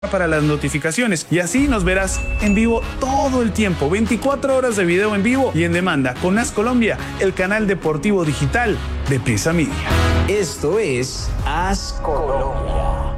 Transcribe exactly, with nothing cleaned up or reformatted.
para las notificaciones y así nos verás en vivo todo el tiempo, veinticuatro horas de video en vivo y en demanda con As Colombia, el canal deportivo digital de Prisa Media. Esto es As Colombia.